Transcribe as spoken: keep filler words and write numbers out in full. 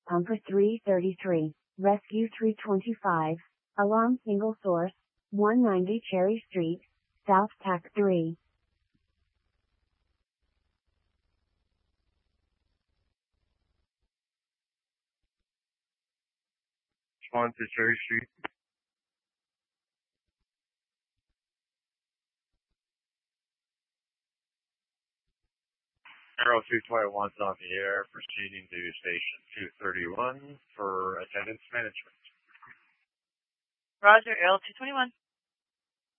Pumper three thirty-three, Rescue three twenty-five, Alarm Single Source, one ninety Cherry Street, South Tac three. Respond to Cherry Street. Arrow two twenty-one is on the air, proceeding to station two thirty-one for attendance management. Roger, Arrow two twenty-one.